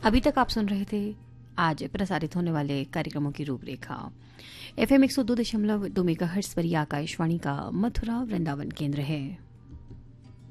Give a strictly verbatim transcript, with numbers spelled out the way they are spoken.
अभी तक आप सुन रहे थे आज प्रसारित होने वाले कार्यक्रमों की रूपरेखा। एफ एम एक सौ दो दशमलव दो मेगा हर्ट्स पर यह आकाशवाणी का मथुरा वृंदावन केंद्र है।